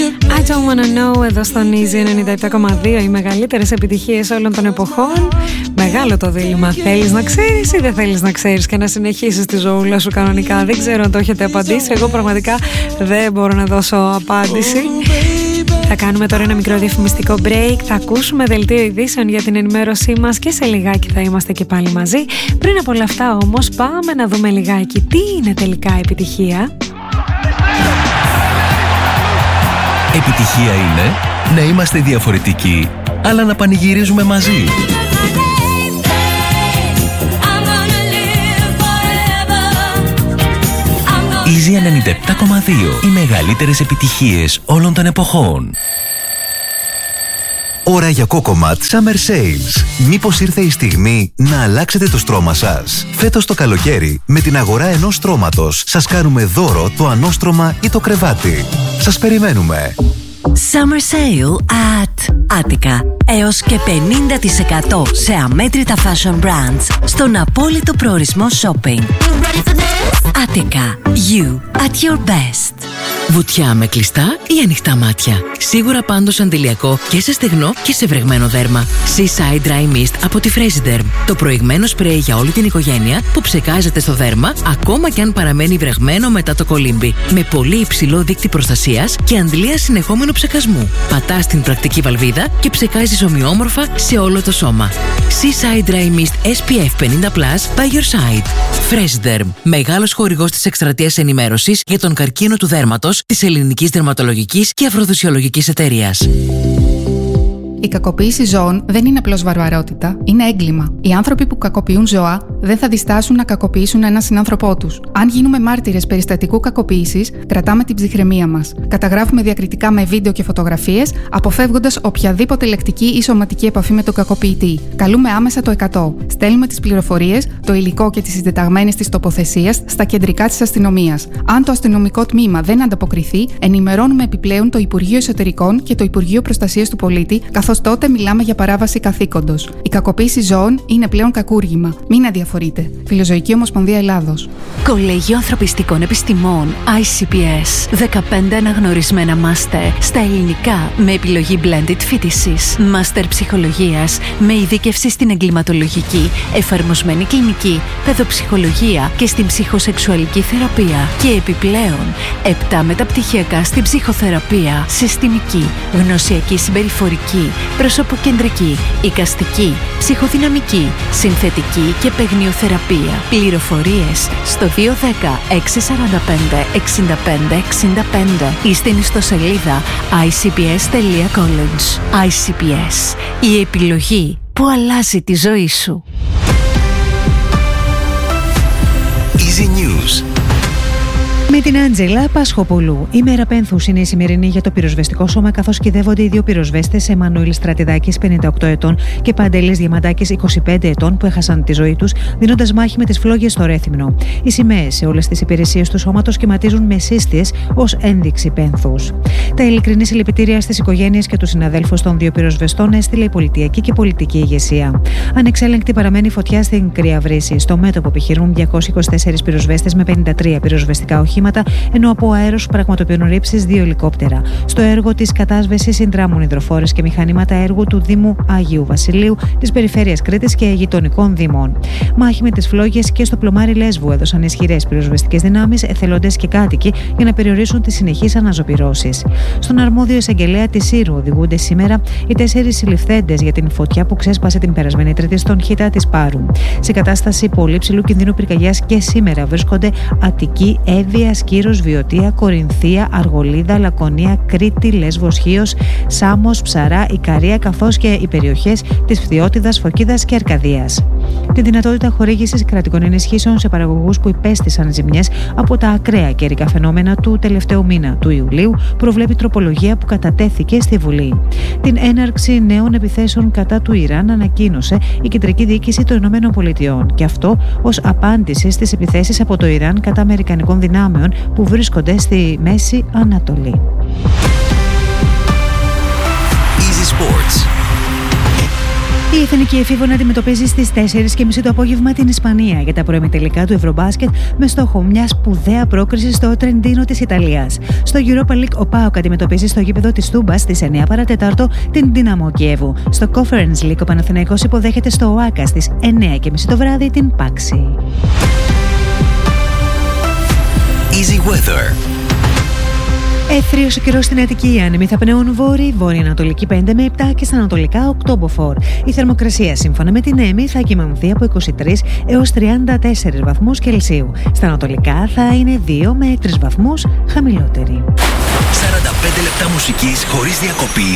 I don't wanna know εδώ στον Easy 97,2. Οι μεγαλύτερες επιτυχίες όλων των εποχών. Μεγάλο το δίλημμα. Θέλεις να ξέρεις ή δεν θέλεις να ξέρεις και να συνεχίσεις τη ζωούλα σου κανονικά? Δεν ξέρω αν το έχετε απαντήσει. Εγώ πραγματικά δεν μπορώ να δώσω απάντηση. Θα κάνουμε τώρα ένα μικρό διαφημιστικό break. Θα ακούσουμε δελτίο ειδήσεων για την ενημέρωσή μας και σε λιγάκι θα είμαστε και πάλι μαζί. Πριν από όλα αυτά όμως πάμε να δούμε λιγάκι τι είναι τελικά επιτυχία. Επιτυχία είναι να είμαστε διαφορετικοί, αλλά να πανηγυρίζουμε μαζί. Easy 97,2. Οι μεγαλύτερες επιτυχίες όλων των εποχών. Ώρα για Cocomat Summer Sales. Μήπως ήρθε η στιγμή να αλλάξετε το στρώμα σας? Φέτος το καλοκαίρι, με την αγορά ενός στρώματος, σας κάνουμε δώρο το ανώστρωμα ή το κρεβάτι. Σας περιμένουμε. Summer Sale at Attica. Έως και 50% σε αμέτρητα fashion brands στον απόλυτο προορισμό shopping. Attica. You at your best. Βουτιά με κλειστά ή ανοιχτά μάτια. Σίγουρα πάντως αντιλιακό και σε στεγνό και σε βρεγμένο δέρμα. Seaside Dry Mist από τη Fresiderm. Το προηγμένο σπρέι για όλη την οικογένεια που ψεκάζεται στο δέρμα ακόμα και αν παραμένει βρεγμένο μετά το κολύμπι. Με πολύ υψηλό δείκτη προστασίας και αντλία συνεχόμενου ψεκασμού. Πατάς την πρακτική βαλβίδα και ψεκάζεις ομοιόμορφα σε όλο το σώμα. Seaside Dry Mist SPF 50+ by your side. Fresiderm. Μεγάλος χορηγός της εκστρατείας ενημέρωσης για τον καρκίνο του δέρματος της Ελληνικής Δερματολογικής και Αφροδισιολογικής Εταιρείας. Η κακοποίηση ζώων δεν είναι απλώς βαρβαρότητα, είναι έγκλημα. Οι άνθρωποι που κακοποιούν ζώα δεν θα διστάσουν να κακοποιήσουν έναν συνάνθρωπό τους. Αν γίνουμε μάρτυρες περιστατικού κακοποίησης, κρατάμε την ψυχραιμία μας. Καταγράφουμε διακριτικά με βίντεο και φωτογραφίες, αποφεύγοντας οποιαδήποτε λεκτική ή σωματική επαφή με τον κακοποιητή. Καλούμε άμεσα το 100. Στέλνουμε τις πληροφορίες, το υλικό και τις συντεταγμένες της τοποθεσίας στα κεντρικά της αστυνομίας. Αν το αστυνομικό τμήμα δεν ανταποκριθεί, ενημερώνουμε επιπλέον το Υπουργείο Εσωτερικών και το Υπουργείο Προστασίας του Πολίτη, καθώς τότε μιλάμε για παράβαση καθήκοντος. Η κακοποίηση ζώων είναι πλέον κακούργημα. Μην αδιαφορείτε. Φιλοζωική Ομοσπονδία Ελλάδος. Κολέγιο Ανθρωπιστικών Επιστημών ICPS. 15 αναγνωρισμένα μάστερ στα ελληνικά με επιλογή blended φοιτησης. Μάστερ ψυχολογίας με ειδίκευση στην εγκληματολογική, εφαρμοσμένη κλινική, παιδοψυχολογία και στην ψυχοσεξουαλική θεραπεία. Και επιπλέον 7 μεταπτυχιακά στην ψυχοθεραπεία, συστημική, γνωσιακή συμπεριφορική, προσωποκεντρική, εικαστική, ψυχοδυναμική, συνθετική και παιγνιοθεραπεία. Πληροφορίες στο 210 645 65 65 ή στην ιστοσελίδα icps.college. ICPS. Η επιλογή που αλλάζει τη ζωή σου. Easy News. Με την Άντζελα Πασχοπούλου. Η μέρα πένθους είναι η σημερινή για το πυροσβεστικό σώμα, καθώς κυδεύονται οι δύο πυροσβέστες, Εμμανουήλ Στρατιδάκης, 58 ετών, και Παντελής Διαμαντάκης, 25 ετών, που έχασαν τη ζωή τους δίνοντας μάχη με τις φλόγες στο Ρέθυμνο. Οι σημαίες σε όλες τις υπηρεσίες του σώματος σχηματίζουν με σύστιες ως ένδειξη πένθους. Τα ειλικρινή συλληπιτήρια στις οικογένειες και τους συναδέλφους των δύο πυροσβεστών έστειλε η πολιτιακή και πολιτική ηγεσία. Ανεξέλεγκτη παραμένει φωτιά στην Κρύα Βρύση. Στο μέτωπο επιχειρούν 224 πυροσβέστες με 53 πυροσβεστικά οχήματα, ενώ από αέρος πραγματοποιούν ρήψεις 2 ελικόπτερα. Στο έργο της κατάσβεσης συνδράμουν υδροφόρες και μηχανήματα έργου του Δήμου Αγίου Βασιλείου, της Περιφέρειας Κρήτης και γειτονικών δήμων. Μάχη με τις φλόγες και στο πλωμάρι Λέσβου έδωσαν ισχυρές πυροσβεστικές δυνάμεις, εθελοντές και κάτοικοι για να περιορίσουν τις συνεχείς αναζωπυρώσεις. Στον αρμόδιο εισαγγελέα της Σύρου οδηγούνται σήμερα οι 4 συλληφθέντες για την φωτιά που ξέσπασε την περασμένη Τρίτη στον Χίτα της Πάρου. Σε κατάσταση πολύ ψηλού κινδύνου πυρκαγιάς και σήμερα βρίσκονται Αττική, Εύβοια, Σκύρος, Βιωτία, Κορινθία, Αργολίδα, Λακωνία, Κρήτη, Λέσβος, Χίος, Σάμος, Ψαρά, Ικαρία, καθώς και οι περιοχές της Φθιώτιδας, Φωκίδας και Αρκαδίας. Τη δυνατότητα χορήγησης κρατικών ενισχύσεων σε παραγωγούς που υπέστησαν ζημιές από τα ακραία καιρικά φαινόμενα του τελευταίου μήνα του Ιουλίου προβλέπει τροπολογία που κατατέθηκε στη Βουλή. Την έναρξη νέων επιθέσεων κατά του Ιράν ανακοίνωσε η Κεντρική Διοίκηση των ΗΠΑ, και αυτό ως απάντηση στις επιθέσεις από το Ιράν κατά αμερικανικών δυνάμεων που βρίσκονται στη Μέση Ανατολή. Easy Sports. Η Εθνική Εφήβων αντιμετωπίζει στις 4:30 το απόγευμα την Ισπανία για τα προημιτελικά του Ευρωμπάσκετ με στόχο μια σπουδαία πρόκριση στο Τρεντίνο της Ιταλίας. Στο Europa League ο ΠΑΟΚ αντιμετωπίζει στο γήπεδο της Τούμπας στις 9 παρατετάρτο την Δυναμό Κιέβου. Στο Conference League ο Παναθηναϊκός υποδέχεται στο ΟΑΚΑ στις 9:30 το βράδυ την Πάξη. Easy Weather. Εύθριος ο καιρός στην Αττική, άνεμοι θα πνέουν βόρεια-ανατολική 5 με 7 και στα ανατολικά 8 μποφόρ. Η θερμοκρασία σύμφωνα με την ΕΜΗ θα κυμανθεί από 23 έως 34 βαθμούς Κελσίου. Στα ανατολικά θα είναι 2 με 3 βαθμούς χαμηλότερη. 45 λεπτά μουσικής χωρίς διακοπή